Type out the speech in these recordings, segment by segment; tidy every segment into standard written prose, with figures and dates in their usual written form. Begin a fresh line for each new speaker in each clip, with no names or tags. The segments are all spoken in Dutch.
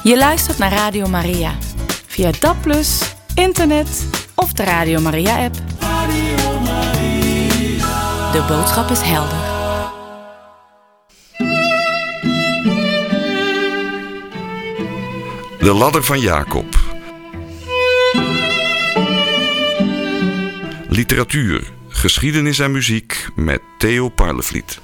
Je luistert naar Radio Maria. Via DAB+, internet of de Radio Maria-app.
Radio Maria.
De boodschap is helder.
De ladder van Jacob. Literatuur, geschiedenis en muziek met Theo Parlevliet.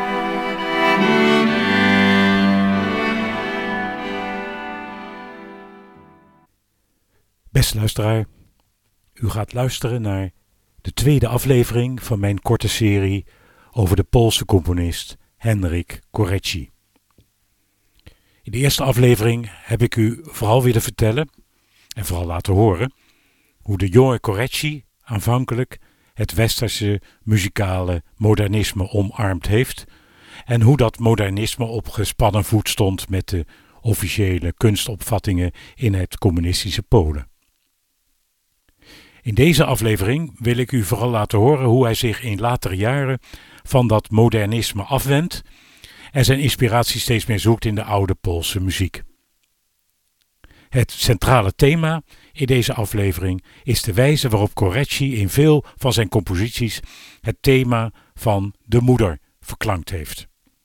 Beste luisteraar, u gaat luisteren naar de tweede aflevering van mijn korte serie over de Poolse componist Henryk Korecki. In de eerste aflevering heb ik u vooral willen vertellen en vooral laten horen hoe de jonge Korecki aanvankelijk het westerse muzikale modernisme omarmd heeft en hoe dat modernisme op gespannen voet stond met de officiële kunstopvattingen in het communistische Polen. In deze aflevering wil ik u vooral laten horen hoe hij zich in latere jaren van dat modernisme afwendt en zijn inspiratie steeds meer zoekt in de oude Poolse muziek. Het centrale thema in deze aflevering is de wijze waarop Korecki in veel van zijn composities het thema van de moeder verklankt heeft.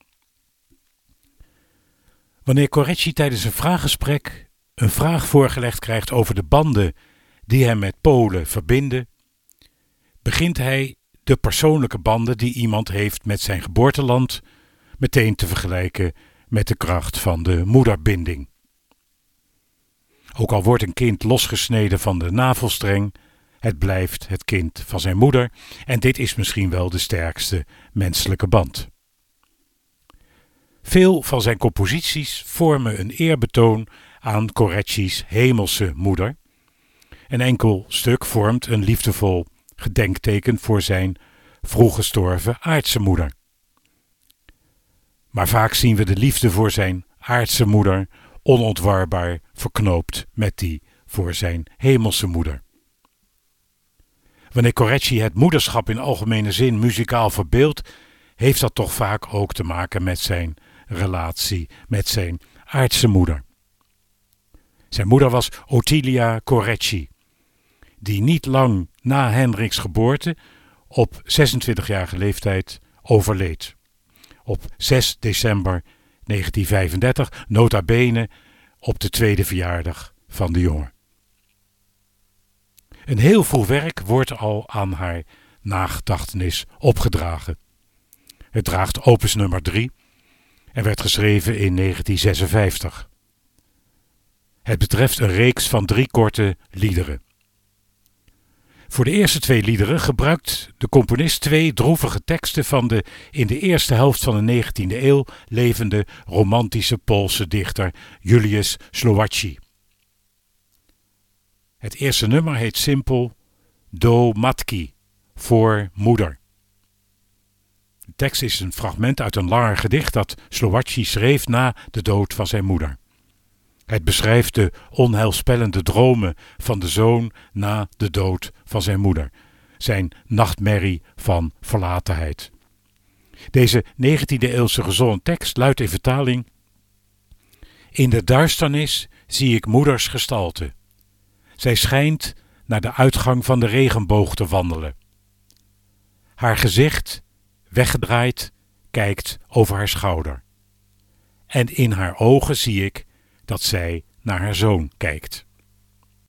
Wanneer Korecki tijdens een vraaggesprek een vraag voorgelegd krijgt over de banden die hem met Polen verbinden, begint hij de persoonlijke banden die iemand heeft met zijn geboorteland meteen te vergelijken met de kracht van de moederbinding. Ook al wordt een kind losgesneden van de navelstreng, het blijft het kind van zijn moeder en dit is misschien wel de sterkste menselijke band. Veel van zijn composities vormen een eerbetoon aan Korecki's hemelse moeder. Een enkel stuk vormt een liefdevol gedenkteken voor zijn vroeg gestorven aardse moeder. Maar vaak zien we de liefde voor zijn aardse moeder onontwarbaar verknoopt met die voor zijn hemelse moeder. Wanneer Korecki het moederschap in algemene zin muzikaal verbeeldt, heeft dat toch vaak ook te maken met zijn relatie met zijn aardse moeder. Zijn moeder was Ottilia Korecki, die niet lang na Henryks geboorte op 26-jarige leeftijd overleed. Op 6 december 1935, nota bene op de tweede verjaardag van de jongen. Een heel vroeg werk wordt al aan haar nagedachtenis opgedragen. Het draagt opus nummer 3 en werd geschreven in 1956. Het betreft een reeks van 3 korte liederen. Voor de eerste 2 liederen gebruikt de componist 2 droevige teksten van de in de eerste helft van de 19e eeuw levende romantische Poolse dichter Julius Słowacki. Het eerste nummer heet simpel Do Matki, voor moeder. De tekst is een fragment uit een langer gedicht dat Słowacki schreef na de dood van zijn moeder. Het beschrijft de onheilspellende dromen van de zoon na de dood van zijn moeder. Zijn nachtmerrie van verlatenheid. Deze 19e-eeuwse gezongen tekst luidt in vertaling: In de duisternis zie ik moeders gestalte. Zij schijnt naar de uitgang van de regenboog te wandelen. Haar gezicht, weggedraaid, kijkt over haar schouder. En in haar ogen zie ik dat zij naar haar zoon kijkt.